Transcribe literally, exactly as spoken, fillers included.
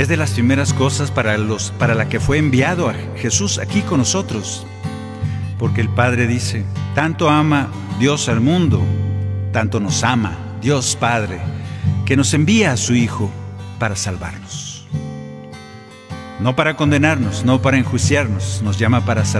Es de las primeras cosas para, los, para la que fue enviado a Jesús aquí con nosotros. Porque el Padre dice, tanto ama Dios al mundo, tanto nos ama Dios Padre, que nos envía a su Hijo para salvarnos. No para condenarnos, no para enjuiciarnos, nos llama para salvarnos.